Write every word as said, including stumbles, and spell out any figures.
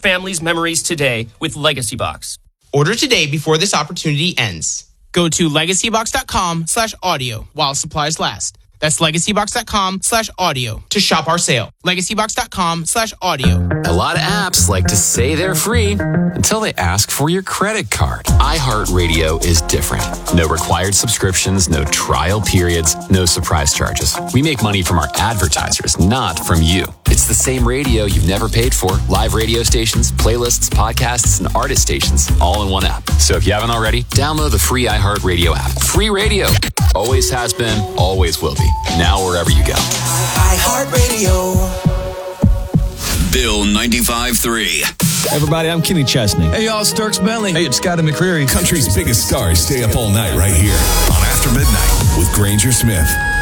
family's memories today with Legacy Box. Order today before this opportunity ends. Go to legacybox.com slash audio while supplies last. That's legacybox.com slash audio to shop our sale. legacybox.com slash audio. A lot of apps like to say they're free until they ask for your credit card. iHeartRadio is different. No required subscriptions, no trial periods, no surprise charges. We make money from our advertisers, not from you. It's the same radio you've never paid for. Live radio stations, playlists, podcasts, and artist stations all in one app. So if you haven't already, download the free iHeartRadio app. Free radio. Always has been, always will be. Now wherever you go. iHeartRadio. Bill ninety-five point three. Everybody, I'm Kenny Chesney. Hey, y'all, it's Dirks Bentley. Hey, it's Scotty McCreery. Country's biggest stars stay up all night right here on After Midnight with Granger Smith.